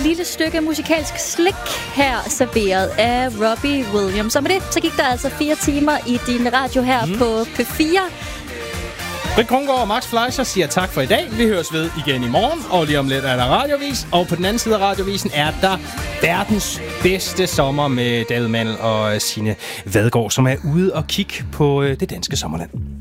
lille stykke musikalsk slik her, serveret af Robbie Williams. Og med det, så gik der altså 4 timer i din radio her på P4. Britt Krongaard og Max Fleischer siger tak for i dag. Vi høres ved igen i morgen, og lige om lidt er der radiovis. Og på den anden side af radiovisen er der verdens bedste sommer med David Mandel og Signe Vadgaard, som er ude og kigge på det danske sommerland.